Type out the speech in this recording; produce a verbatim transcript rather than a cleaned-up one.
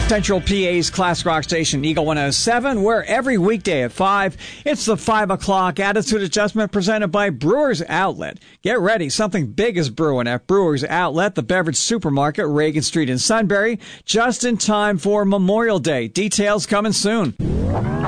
Central P A's classic rock station, Eagle one oh seven, where every weekday at five, it's the five o'clock Attitude Adjustment presented by Brewers Outlet. Get ready, something big is brewing at Brewers Outlet, the beverage supermarket, Reagan Street in Sunbury, just in time for Memorial Day. Details coming soon.